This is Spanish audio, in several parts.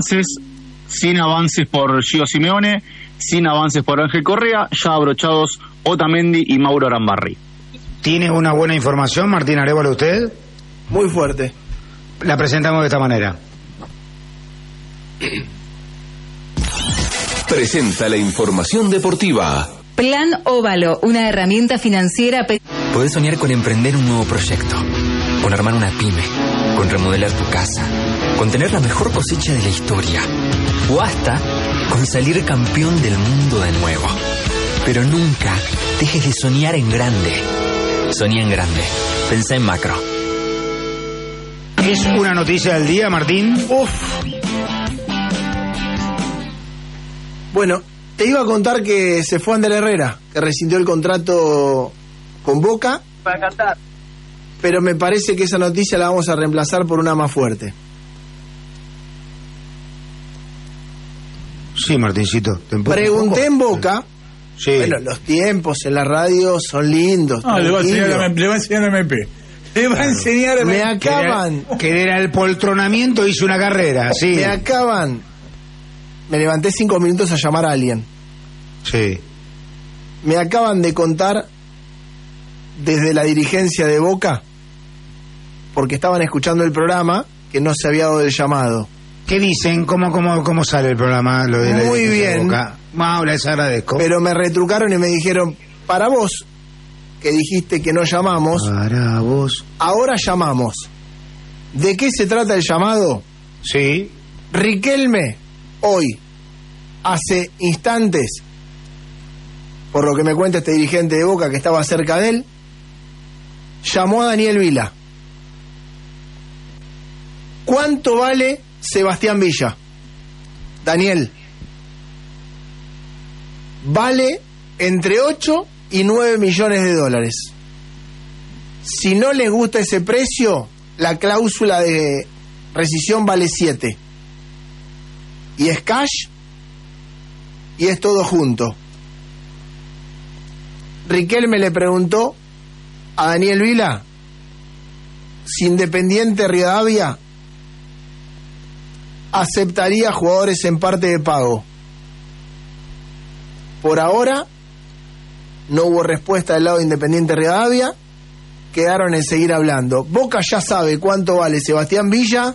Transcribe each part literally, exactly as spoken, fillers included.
sin avances por Gio Simeone, sin avances por Ángel Correa, ya abrochados Otamendi y Mauro Arambarri. ¿Tiene una buena información, Martín Arévalo, usted? Muy fuerte. La presentamos de esta manera. Presenta la información deportiva. Plan Óvalo, una herramienta financiera. Pe- Podés soñar con emprender un nuevo proyecto, con armar una pyme, con remodelar tu casa, con tener la mejor cosecha de la historia, o hasta con salir campeón del mundo de nuevo. Pero nunca dejes de soñar en grande. Soñá en grande. Pensá en macro. ¿Es una noticia del día, Martín? Uf. Bueno, te iba a contar que se fue Ander Herrera, que rescindió el contrato con Boca. Para cantar. Pero me parece que esa noticia la vamos a reemplazar por una más fuerte. Sí, Martincito. Pregunté en Boca. Sí. Bueno, los tiempos en la radio son lindos. No, le va a enseñar a le va a enseñar a M P. Le va a enseñar a M P. Me acaban. Que era el poltronamiento, hizo una carrera, sí. Me acaban. Me levanté cinco minutos a llamar a alguien. Sí. Me acaban de contar desde la dirigencia de Boca, porque estaban escuchando el programa, que no se había dado el llamado. ¿Qué dicen? ¿Cómo, cómo, cómo sale el programa? Lo de la Muy bien. Mau, les agradezco. Pero me retrucaron y me dijeron, para vos, que dijiste que no llamamos. Para vos. Ahora llamamos. ¿De qué se trata el llamado? Sí. Riquelme, hoy, hace instantes, por lo que me cuenta este dirigente de Boca que estaba cerca de él, llamó a Daniel Vila. ¿Cuánto vale Sebastián Villa? Daniel, vale entre ocho y nueve millones de dólares. Si no les gusta ese precio, la cláusula de rescisión vale siete. Y es cash y es todo junto. Riquelme le preguntó a Daniel Vila si Independiente Rivadavia aceptaría jugadores en parte de pago. Por ahora no hubo respuesta del lado de Independiente Rivadavia, quedaron en seguir hablando. Boca ya sabe cuánto vale Sebastián Villa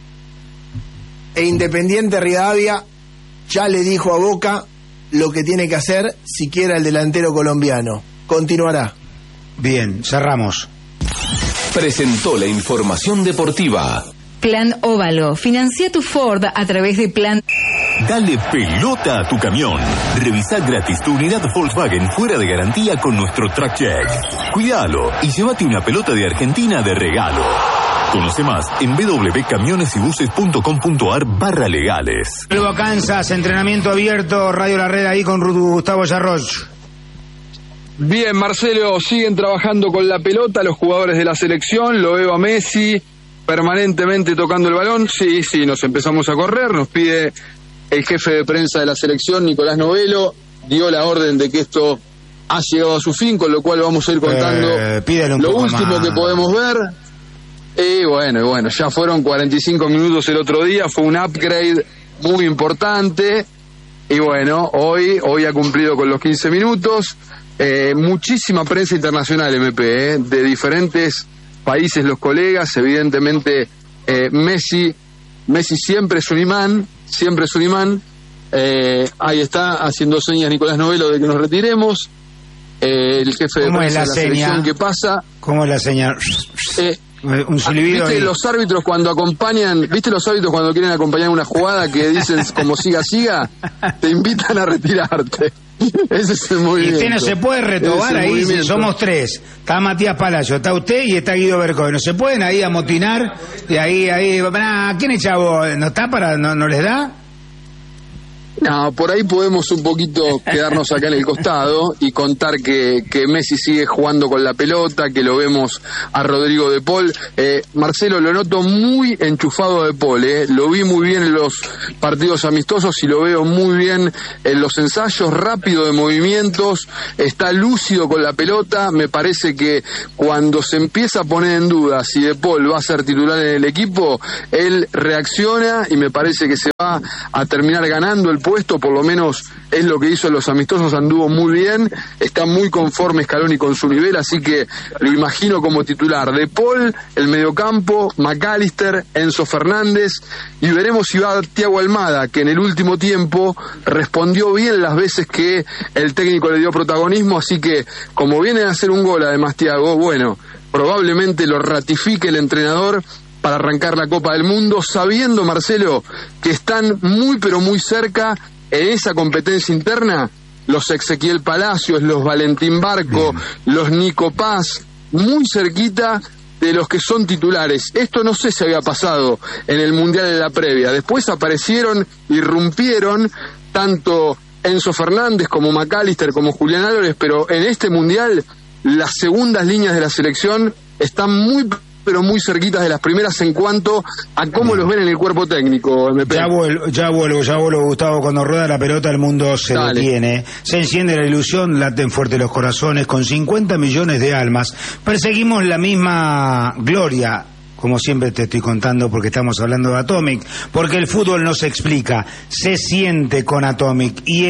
e Independiente Rivadavia ya le dijo a Boca lo que tiene que hacer si quiere el delantero colombiano. Continuará. Bien, cerramos. Presentó la información deportiva. Plan Óvalo, financia tu Ford a través de Plan... Dale pelota a tu camión. Revisa gratis tu unidad Volkswagen fuera de garantía con nuestro Track Check. Cuídalo y llévate una pelota de Argentina de regalo. Conoce más en w w w punto camiones y buses punto com punto a r barra legales. Luego a Kansas, entrenamiento abierto, Radio La Red ahí con Gustavo Yarroch. Bien, Marcelo, siguen trabajando con la pelota los jugadores de la selección. Lo veo a Messi permanentemente tocando el balón. Sí, sí, nos empezamos a correr. Nos pide el jefe de prensa de la selección, Nicolás Novelo. Dio la orden de que esto ha llegado a su fin, con lo cual vamos a ir contando eh, lo último más. que podemos ver. Y bueno, y bueno, ya fueron cuarenta y cinco minutos el otro día. Fue un upgrade muy importante. Y bueno, hoy, hoy ha cumplido con los quince minutos. Eh, muchísima prensa internacional, M P, eh, de diferentes países, los colegas. Evidentemente eh, Messi Messi siempre es un imán, siempre es un imán. Eh, ahí está haciendo señas Nicolás Novelo de que nos retiremos. Eh, el jefe de prensa de la selección, ¿qué pasa? ¿Cómo es la señal? Eh, un silbido. ¿Viste ahí. los árbitros cuando acompañan, viste los árbitros cuando quieren acompañar una jugada que dicen como siga, siga? Te invitan a retirarte. Ese es el movimiento. Y usted no se puede retobar ahí, si somos tres. Está Matías Palacio, está usted y está Guido Bercoy. No se pueden ahí amotinar y ahí, ahí, ¿a quién echa vos? ¿No está para, no, no les da? No, por ahí podemos un poquito quedarnos acá en el costado y contar que, que Messi sigue jugando con la pelota, que lo vemos a Rodrigo de Paul. Eh, Marcelo, lo noto muy enchufado de Paul, eh. Lo vi muy bien en los partidos amistosos y lo veo muy bien en los ensayos, rápido de movimientos, está lúcido con la pelota. Me parece que cuando se empieza a poner en duda si de Paul va a ser titular en el equipo, él reacciona y me parece que se va a terminar ganando el puesto, por lo menos es lo que hizo en los amistosos, anduvo muy bien, está muy conforme Scaloni con su nivel, así que lo imagino como titular. De Paul, el mediocampo, McAllister, Enzo Fernández, y veremos si va Thiago Almada, que en el último tiempo respondió bien las veces que el técnico le dio protagonismo, así que como viene a hacer un gol además Thiago, bueno, probablemente lo ratifique el entrenador para arrancar la Copa del Mundo, sabiendo, Marcelo, que están muy pero muy cerca en esa competencia interna los Ezequiel Palacios, los Valentín Barco, Bien. los Nico Paz, muy cerquita de los que son titulares. Esto no sé si había pasado en el Mundial de la previa. Después aparecieron, irrumpieron tanto Enzo Fernández como McAllister como Julián Álvarez, pero en este Mundial las segundas líneas de la selección están muy pero muy cerquitas de las primeras en cuanto a cómo los ven en el cuerpo técnico, M P. Ya vuelvo, ya vuelvo, ya vuelvo, Gustavo. Cuando rueda la pelota el mundo se Dale. detiene, se enciende la ilusión, laten fuerte los corazones, con cincuenta millones de almas perseguimos la misma gloria, como siempre te estoy contando porque estamos hablando de Atomic, porque el fútbol no se explica, se siente con Atomic, y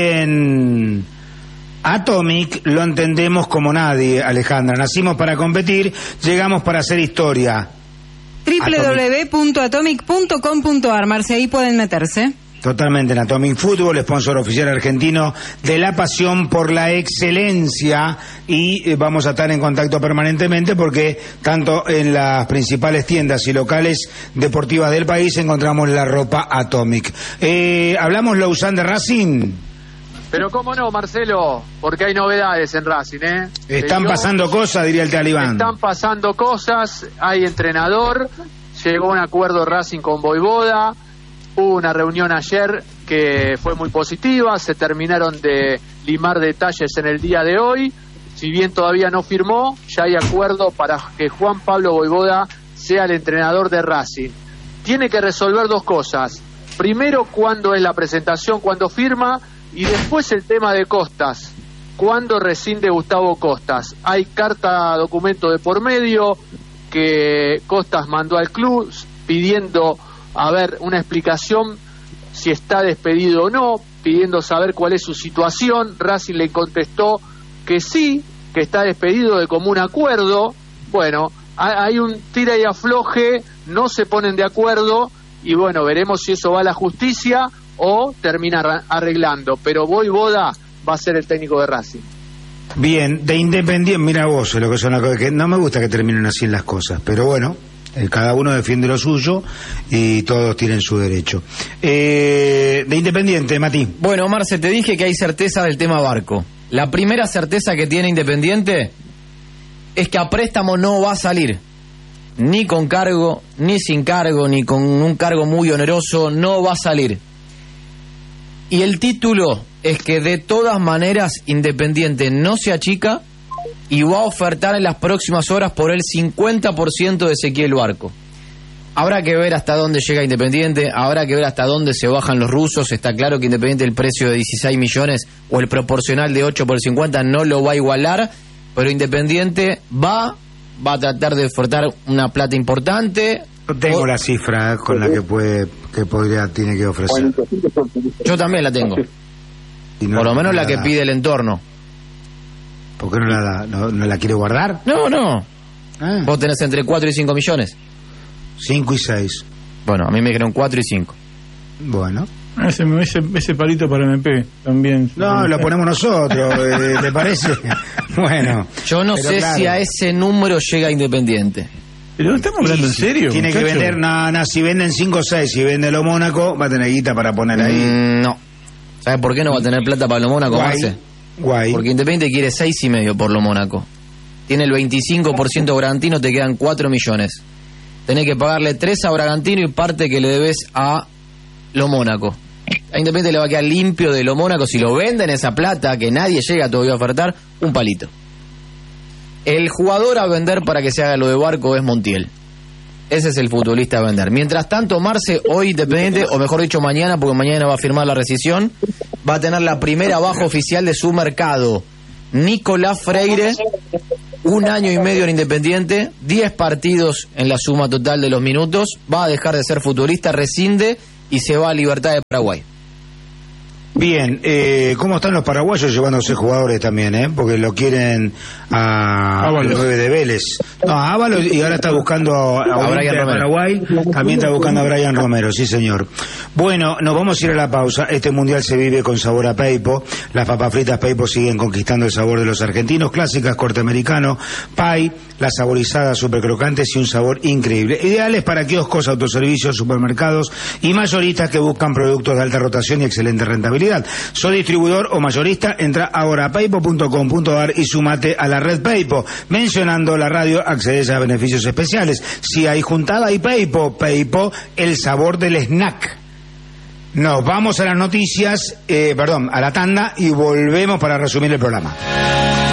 en Atomic lo entendemos como nadie, Alejandra. Nacimos para competir, llegamos para hacer historia. doble u doble u doble u punto atomic punto com punto a r, Marce, ahí pueden meterse. Totalmente en Atomic Fútbol, sponsor oficial argentino de la pasión por la excelencia, y eh, vamos a estar en contacto permanentemente porque tanto en las principales tiendas y locales deportivas del país encontramos la ropa Atomic. Eh, ¿Hablamos Lausanne de Racing? Pero cómo no, Marcelo, porque hay novedades en Racing, ¿eh? Están Yo, pasando cosas, diría el talibán. Están pasando cosas, hay entrenador, llegó un acuerdo Racing con Voivoda, hubo una reunión ayer que fue muy positiva, se terminaron de limar detalles en el día de hoy, si bien todavía no firmó, ya hay acuerdo para que Juan Pablo Voivoda sea el entrenador de Racing. Tiene que resolver dos cosas, primero cuándo es la presentación, cuándo firma, y después el tema de Costas, ¿cuándo rescinde Gustavo Costas? Hay carta documento de por medio que Costas mandó al club pidiendo a ver una explicación si está despedido o no, pidiendo saber cuál es su situación. Racing le contestó que sí, que está despedido de común acuerdo. Bueno, hay un tira y afloje, no se ponen de acuerdo y bueno, veremos si eso va a la justicia o termina arreglando, pero Voivoda va a ser el técnico de Racing. Bien, de Independiente, mira vos, lo que son las cosas, que no me gusta que terminen así las cosas, pero bueno, eh, cada uno defiende lo suyo y todos tienen su derecho. Eh, de Independiente, Mati. Bueno, Marce, te dije que hay certeza del tema Barco. La primera certeza que tiene Independiente es que a préstamo no va a salir, ni con cargo, ni sin cargo, ni con un cargo muy oneroso, no va a salir. Y el título es que de todas maneras Independiente no se achica y va a ofertar en las próximas horas por el cincuenta por ciento de Ezequiel Barco. Habrá que ver hasta dónde llega Independiente, habrá que ver hasta dónde se bajan los rusos. Está claro que Independiente el precio de dieciséis millones o el proporcional de ocho por cincuenta no lo va a igualar, pero Independiente va, va a tratar de ofertar una plata importante. No tengo o... la cifra eh, con la que puede, que podría, tiene que ofrecer. Yo también la tengo. No, por lo menos la, la que pide el entorno. ¿Por qué no la, no, no la quiere guardar? No, no. Ah. Vos tenés entre cuatro y cinco millones. cinco y seis. Bueno, a mí me dijeron cuatro y cinco. Bueno. Ese, ese, ese palito para M P también. No, lo ponemos nosotros, eh, ¿te parece? Bueno. Yo no sé claro. si a ese número llega Independiente. ¿Pero no estamos hablando en serio? Tiene muchacho? que vender, no, no, si venden cinco o seis, si vende lo Mónaco, va a tener guita para poner ahí. Mm, no. ¿Sabes por qué no va a tener plata para lo Mónaco, Guay. Marce? Guay. Porque Independiente quiere seis y medio por lo Mónaco. Tiene el veinticinco por ciento Bragantino, te quedan cuatro millones. Tenés que pagarle tres a Bragantino y parte que le debes a lo Mónaco. A Independiente le va a quedar limpio de lo Mónaco si lo venden esa plata que nadie llega todavía a ofertar, un palito. El jugador a vender para que se haga lo de Barco es Montiel. Ese es el futbolista a vender. Mientras tanto, Marce, hoy Independiente, o mejor dicho mañana, porque mañana va a firmar la rescisión, va a tener la primera baja oficial de su mercado. Nicolás Freire, un año y medio en Independiente, diez partidos en la suma total de los minutos, va a dejar de ser futbolista, rescinde y se va a Libertad de Paraguay. Bien, eh, ¿cómo están los paraguayos llevándose jugadores también, eh? Porque lo quieren a el nueve de Vélez. No, a Ábalos, y ahora está buscando a, a, a Brian de Paraguay, también está buscando a Brian Romero, sí señor. Bueno, nos vamos a ir a la pausa. Este mundial se vive con sabor a Peipo. Las papas fritas Peipo siguen conquistando el sabor de los argentinos, clásicas, corte americano, pie, las saborizadas super crocantes y un sabor increíble. Ideales para kioscos, autoservicios, supermercados y mayoristas que buscan productos de alta rotación y excelente rentabilidad. Soy distribuidor o mayorista, entra ahora a peipo punto com punto ar y sumate a la red Peipo. Mencionando la radio accedes a beneficios especiales. Si hay juntada hay Peipo. Peipo, el sabor del snack. Nos vamos a las noticias, eh, perdón, a la tanda y volvemos para resumir el programa.